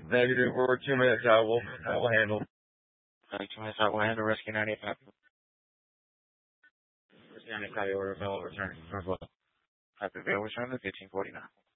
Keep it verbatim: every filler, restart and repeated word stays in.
Negative. We're two minutes out. We'll, we'll handle. Uh, two minutes out. We'll handle Rescue ninety-eight copy. Rescue ninety-eight copy. Order available return. Copy. Available return to fifteen forty-nine.